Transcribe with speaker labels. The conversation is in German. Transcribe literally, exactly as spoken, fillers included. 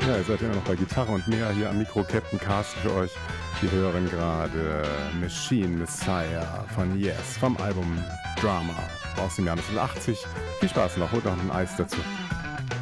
Speaker 1: Ja, ihr seid immer noch bei Gitarre und mehr hier am Mikro, Captain Carsten für euch. Wir hören gerade Machine Messiah von Yes vom Album Drama aus dem Jahr neunzehnhundertachtzig. Viel Spaß noch, holt noch ein Eis dazu.